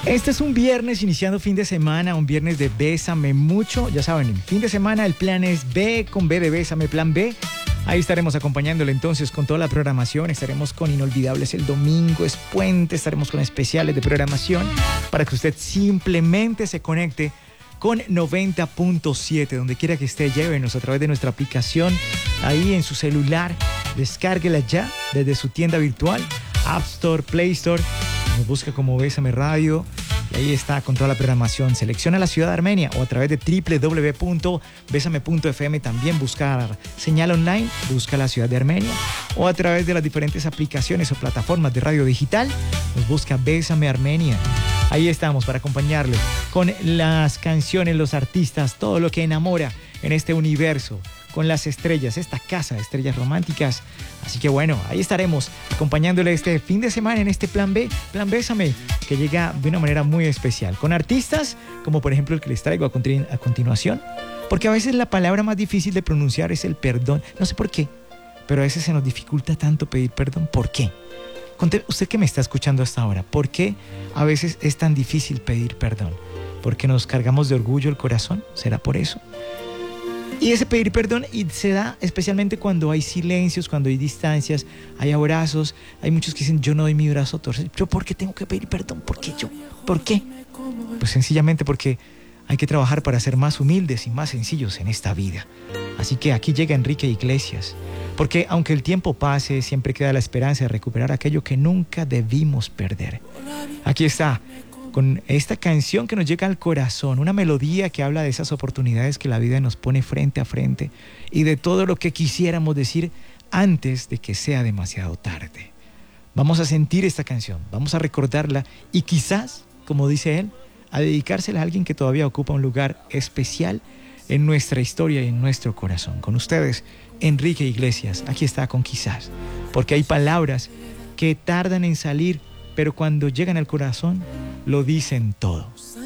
Este es un viernes iniciando fin de semana, un viernes de Bésame Mucho. Ya saben, el fin de semana el plan es B con B de Bésame, plan B. Ahí estaremos acompañándole entonces con toda la programación. Estaremos con Inolvidables el domingo, es puente, estaremos con especiales de programación para que usted simplemente se conecte con 90.7, donde quiera que esté, llévenos a través de nuestra aplicación ahí en su celular. Descárguela ya desde su tienda virtual, App Store, Play Store. Nos busca como Bésame Radio y ahí está con toda la programación. Selecciona la ciudad de Armenia o a través de www.besame.fm también buscar señal online, busca la ciudad de Armenia o a través de las diferentes aplicaciones o plataformas de radio digital, nos busca Bésame Armenia. Ahí estamos para acompañarle con las canciones, los artistas, todo lo que enamora en este universo, con las estrellas, esta casa de estrellas románticas. Así que bueno, ahí estaremos acompañándole este fin de semana en este plan B, plan Bésame, que llega de una manera muy especial, con artistas como por ejemplo el que les traigo a continuación, porque a veces la palabra más difícil de pronunciar es el perdón. No sé por qué, pero a veces se nos dificulta tanto pedir perdón. ¿Por qué? Usted que me está escuchando hasta ahora, ¿por qué a veces es tan difícil pedir perdón? ¿Porque nos cargamos de orgullo el corazón? ¿Será por eso? Y ese pedir perdón y se da especialmente cuando hay silencios, cuando hay distancias, hay abrazos. Hay muchos que dicen, yo no doy mi brazo a torcer. ¿Yo por qué tengo que pedir perdón? ¿Por qué yo? ¿Por qué? Pues sencillamente porque hay que trabajar para ser más humildes y más sencillos en esta vida. Así que aquí llega Enrique Iglesias. Porque aunque el tiempo pase, siempre queda la esperanza de recuperar aquello que nunca debimos perder. Aquí está, con esta canción que nos llega al corazón, una melodía que habla de esas oportunidades que la vida nos pone frente a frente y de todo lo que quisiéramos decir antes de que sea demasiado tarde. Vamos a sentir esta canción, vamos a recordarla y quizás, como dice él, a dedicársela a alguien que todavía ocupa un lugar especial en nuestra historia y en nuestro corazón. Con ustedes, Enrique Iglesias, aquí está con Quizás, porque hay palabras que tardan en salir, pero cuando llegan al corazón, lo dicen todo.